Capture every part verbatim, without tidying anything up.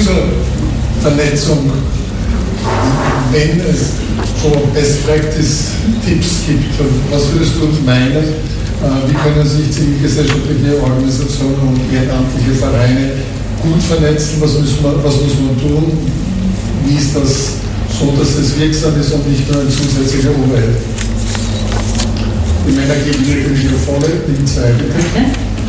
zur Vernetzung, wenn es so Best-Practice-Tipps gibt, was würdest du meinen, wie können sich zivilgesellschaftliche Organisationen und ehrenamtliche Vereine gut vernetzen, was muss man, was muss man tun, wie ist das so, dass es wirksam ist und nicht nur ein zusätzlicher Overhead? Die Männer geben dir die Mikrofone, die Zeit, bitte.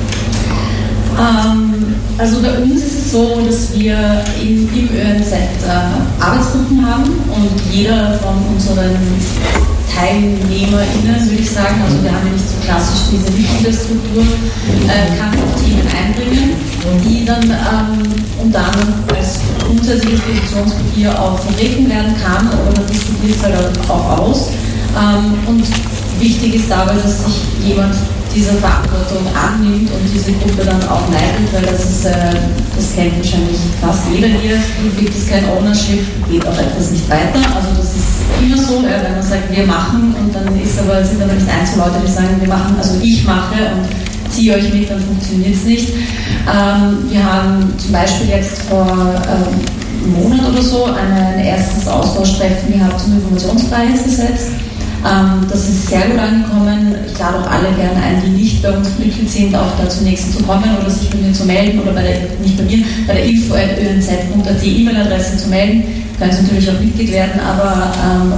Ähm, also bei uns ist es so, dass wir in, im Ö N Z äh, Arbeitsgruppen haben und jeder von unseren TeilnehmerInnen, würde ich sagen, also wir haben ja nicht so klassisch diese Mitgliederstruktur, äh, kann Themen einbringen, die dann ähm, unter anderem als grundsätzliches Positionspapier auch vertreten werden kann, aber man diskutiert es halt auch aus. Ähm, und wichtig ist dabei, dass sich jemand diese Verantwortung annimmt und diese Gruppe dann auch leitet, weil das ist, äh, das kennt wahrscheinlich fast jeder hier, gibt es kein Ownership, geht auch etwas nicht weiter. Also das ist immer so, äh, wenn man sagt, wir machen und dann ist aber, sind aber nicht Einzelleute, die sagen, wir machen, also ich mache und ziehe euch mit, dann funktioniert es nicht. Ähm, wir haben zum Beispiel jetzt vor ähm, einem Monat oder so ein, ein erstes Austauschtreffen gehabt zum Informationsfreiheitsgesetz. Ähm, das ist sehr gut angekommen. Ich lade auch alle gerne ein, die nicht bei uns Mitglied sind, auch da zunächst zu kommen oder sich bei mir zu melden oder bei der, nicht bei mir, bei der info at ö n z punkt a t E-Mail-Adresse zu melden. Können Sie natürlich auch Mitglied werden, aber ähm,